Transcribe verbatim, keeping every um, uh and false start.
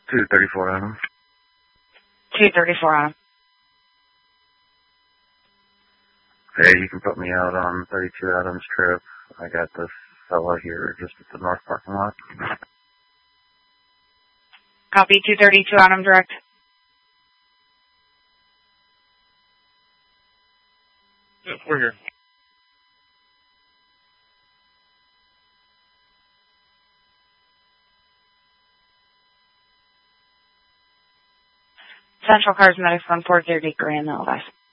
two thirty-four Adams. two thirty-four Adams. Hey, you can put me out on thirty-two Adams trip. I got this fella here just at the north parking lot. Copy, two thirty-two Adams direct. Yep, we're here. Central Cars Medics one four thirty Grand Elvis.